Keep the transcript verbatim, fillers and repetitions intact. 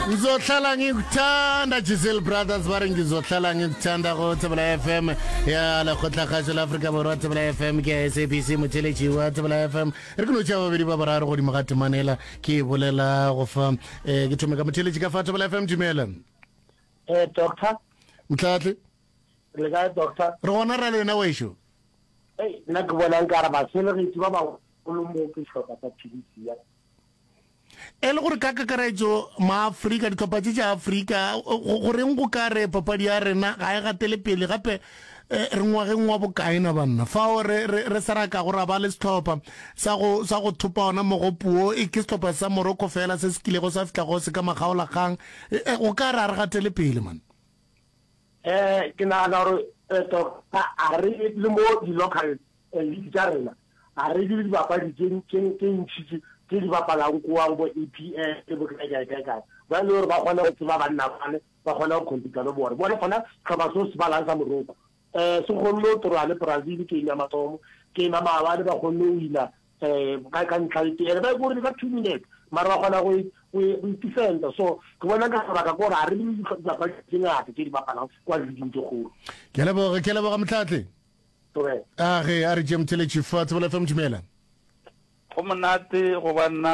Ngizohlala ngikuthanda Giselle Brothers bare ngizohlala ngikuthanda go Tsebela F M ya la khotla khatsho la Africa Borwa Tsebela F M ke S A B C mothelegi wa Tsebela F M re ke no tšha babedi ba boraro go di magate manela ke bolela go fa eh ke thome ka mothelegi ka fa Tsebela F M Dumela eh doctor Mtlatli le ga doctor re gona ra lena wesho eh nna ke bona nka ra ba sele re twa ba go lo mo ke hloka tsa T V C ya e le gore ka kakaretso ma Africa ditlhophatse tša Africa go reng go ka re papadi ya rena ga e gatele pele gape re ngwageng wa bokaina banna fa o re re saraka go ra ba le setlhopha sa go sa go thupa ona mogopuo e ke setlhopha sa Morocco fela se se kile go sa fitla go se ka magaola gang o ka ra re gatele pele man eh ke na na re to a re le mo di local league tša rena a re di ba pa di ke ke ntšhi ke di bapalang kwa go E P L ke bo ka ja ka ka ba le gore ba gona go tsaba banna bana ba gona go compete le bore bona gona ka ba so se balansa Morocco eh se go no tro le Brazil ke ina matomo ke na ba ba ba go no ila eh ka ka ntlaite e ba go re ka two minutes mara ba gona go go defend so ke bona ka ba ka go ra re di ba ba tsingata ke di bapalang kwa di ntse go ke le bo ke le bo ga Mtlatli tore a re a re jem tele chifa Tsebela F M Dumela go monate go bana